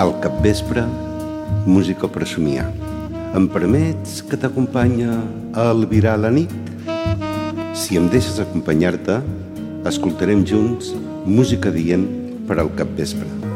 Al capvespre, música per somiar. Em permets que t'acompanya a albirar la nit? Si em deixes acompanyar-te, escoltarem junts música dient per al capvespre.